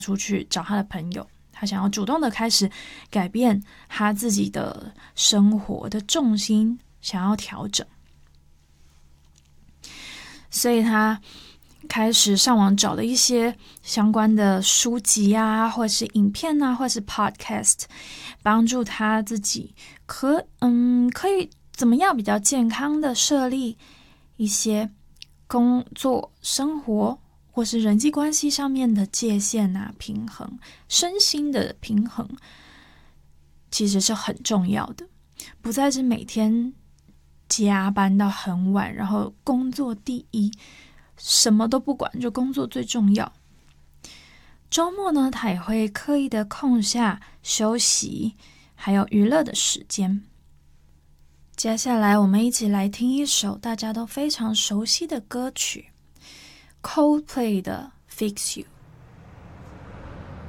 出去找他的朋友，他想要主动的开始改变他自己的生活的重心，想要调整。所以他开始上网找了一些相关的书籍啊，或是影片啊，或是 podcast， 帮助他自己可以怎么样比较健康的设立一些工作、生活或是人际关系上面的界限啊，平衡，身心的平衡其实是很重要的，不再是每天加班到很晚，然后工作第一，什么都不管，就工作最重要。周末呢，他也会刻意的空下休息还有娱乐的时间。接下来我们一起来听一首大家都非常熟悉的歌曲， Coldplay 的 Fix You。